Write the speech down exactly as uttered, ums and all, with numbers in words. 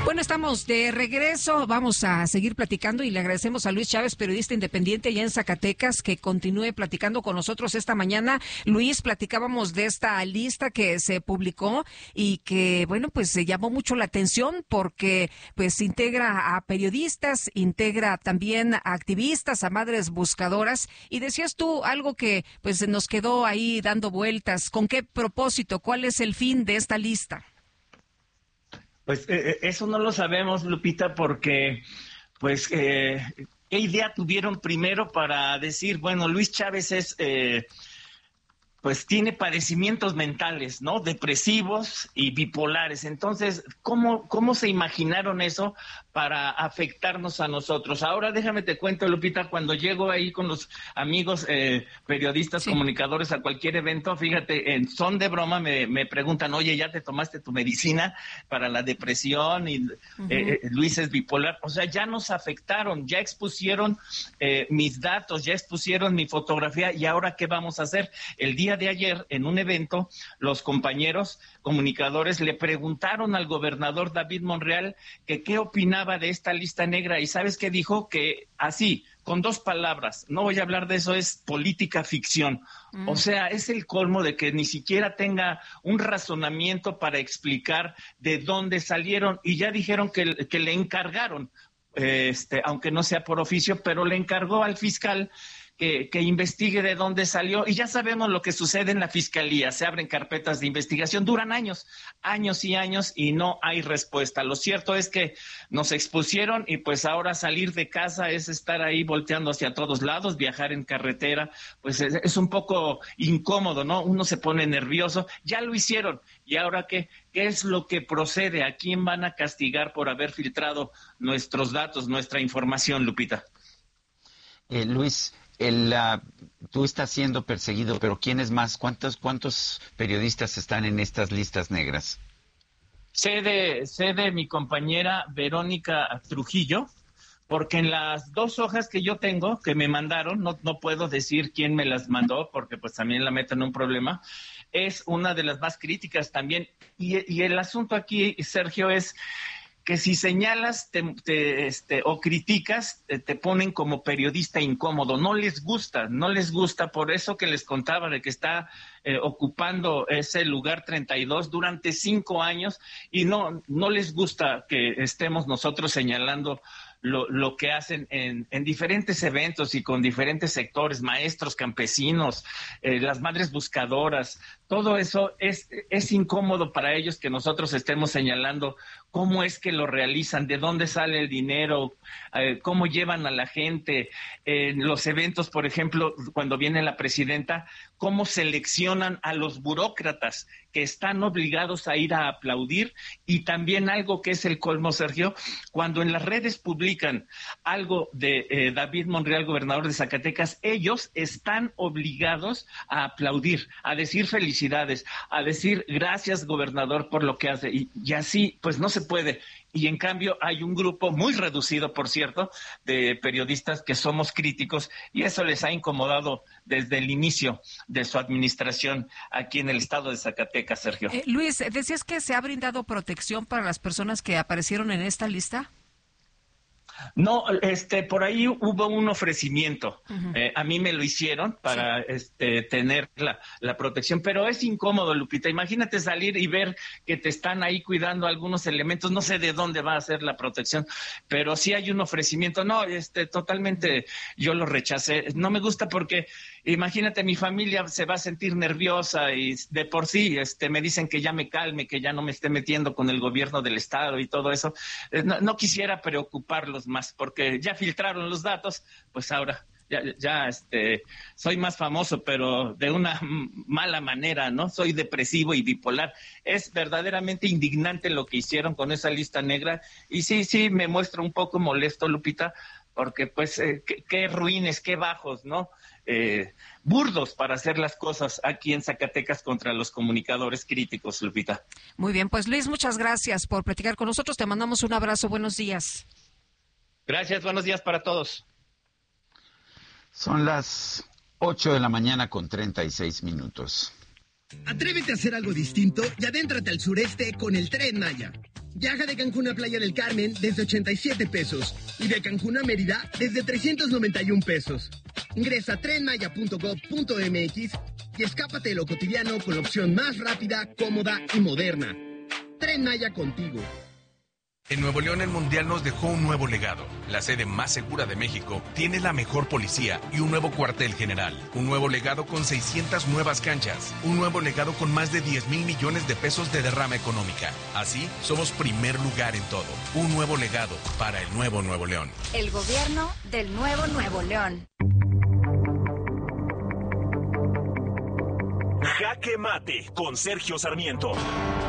Bueno, estamos de regreso, vamos a seguir platicando y le agradecemos a Luis Chávez, periodista independiente allá en Zacatecas, que continúe platicando con nosotros esta mañana. Luis, platicábamos de esta lista que se publicó y que, bueno, pues se llamó mucho la atención porque pues integra a periodistas, integra también a activistas, a madres buscadoras, y decías tú algo que pues nos quedó ahí dando vueltas. ¿Con qué propósito? ¿Cuál es el fin de esta lista? Pues eh, eso no lo sabemos, Lupita, porque, pues, eh, ¿qué idea tuvieron primero para decir, bueno, Luis Chávez es, eh, pues, tiene padecimientos mentales, ¿no? Depresivos y bipolares. Entonces, ¿cómo, cómo se imaginaron eso para afectarnos a nosotros? Ahora déjame te cuento, Lupita, cuando llego ahí con los amigos eh, periodistas, sí, comunicadores a cualquier evento, fíjate, en son de broma me, me preguntan, oye, ¿ya te tomaste tu medicina para la depresión? Y uh-huh. eh, Luis es bipolar. O sea, ya nos afectaron, ya expusieron eh, mis datos, ya expusieron mi fotografía, y ahora ¿qué vamos a hacer? El día de ayer, en un evento, los compañeros comunicadores le preguntaron al gobernador David Monreal que qué opinaba de esta lista negra, y ¿sabes qué dijo? Que así, con dos palabras, no voy a hablar de eso, es política ficción. Mm. O sea, es el colmo de que ni siquiera tenga un razonamiento para explicar de dónde salieron, y ya dijeron que, que le encargaron, este, aunque no sea por oficio, pero le encargó al fiscal Que, que investigue de dónde salió, y ya sabemos lo que sucede en la fiscalía, se abren carpetas de investigación, duran años, años y años, y no hay respuesta. Lo cierto es que nos expusieron, y pues ahora salir de casa es estar ahí volteando hacia todos lados, viajar en carretera, pues es, es un poco incómodo, ¿no? Uno se pone nervioso, ya lo hicieron, y ahora qué, qué es lo que procede, a quién van a castigar por haber filtrado nuestros datos, nuestra información, Lupita. Eh, Luis, El, uh, tú estás siendo perseguido, pero ¿quiénes más? ¿Cuántos, cuántos periodistas están en estas listas negras? Sé de, sé de mi compañera Verónica Trujillo, porque en las dos hojas que yo tengo, que me mandaron, no, no puedo decir quién me las mandó, porque pues también la meto en un problema, es una de las más críticas también. Y, y el asunto aquí, Sergio, es que si señalas te, te, este, o criticas, te, te ponen como periodista incómodo. No les gusta, no les gusta. Por eso que les contaba de que está eh, ocupando ese lugar treinta y dos durante cinco años, y no, no les gusta que estemos nosotros señalando Lo, lo que hacen en, en diferentes eventos y con diferentes sectores, maestros, campesinos, eh, las madres buscadoras. Todo eso es, es incómodo para ellos que nosotros estemos señalando cómo es que lo realizan, de dónde sale el dinero, eh, cómo llevan a la gente. En los eventos, por ejemplo, cuando viene la presidenta, cómo seleccionan a los burócratas que están obligados a ir a aplaudir. Y también algo que es el colmo, Sergio, cuando en las redes publican algo de eh, David Monreal, gobernador de Zacatecas, ellos están obligados a aplaudir, a decir felicidades, a decir gracias, gobernador, por lo que hace. Y, y así, pues no se puede. Y en cambio hay un grupo muy reducido, por cierto, de periodistas que somos críticos, y eso les ha incomodado desde el inicio de su administración aquí en el estado de Zacatecas, Sergio. Eh, Luis, ¿decías que se ha brindado protección para las personas que aparecieron en esta lista? No, este, por ahí hubo un ofrecimiento. Uh-huh. Eh, a mí me lo hicieron para sí. este, tener la, la protección, pero es incómodo, Lupita. Imagínate salir y ver que te están ahí cuidando algunos elementos. No sé de dónde va a ser la protección, pero sí hay un ofrecimiento. No, este, totalmente yo lo rechacé. No me gusta porque, imagínate, mi familia se va a sentir nerviosa y de por sí este, me dicen que ya me calme, que ya no me esté metiendo con el gobierno del estado y todo eso. Eh, no, no quisiera preocuparlos más, porque ya filtraron los datos, pues ahora ya, ya este, soy más famoso, pero de una mala manera, ¿no? Soy depresivo y bipolar. Es verdaderamente indignante lo que hicieron con esa lista negra, y sí, sí, me muestra un poco molesto, Lupita, porque pues eh, qué, qué ruines, qué bajos, ¿no? Eh, burdos para hacer las cosas aquí en Zacatecas contra los comunicadores críticos, Lupita. Muy bien, pues Luis, muchas gracias por platicar con nosotros, te mandamos un abrazo, buenos días. Gracias, buenos días para todos. Son las ocho de la mañana con treinta y seis minutos. Atrévete a hacer algo distinto y adéntrate al sureste con el Tren Maya. Viaja de Cancún a Playa del Carmen desde ochenta y siete pesos y de Cancún a Mérida desde trescientos noventa y un pesos. Ingresa a trenmaya punto gob punto mx y escápate de lo cotidiano con la opción más rápida, cómoda y moderna. Tren Maya contigo. En Nuevo León el Mundial nos dejó un nuevo legado. La sede más segura de México tiene la mejor policía y un nuevo cuartel general. Un nuevo legado con seiscientas nuevas canchas. Un nuevo legado con más de diez mil millones de pesos de derrama económica. Así, somos primer lugar en todo. Un nuevo legado para el nuevo Nuevo León. El gobierno del nuevo Nuevo León. Jaque Mate con Sergio Sarmiento.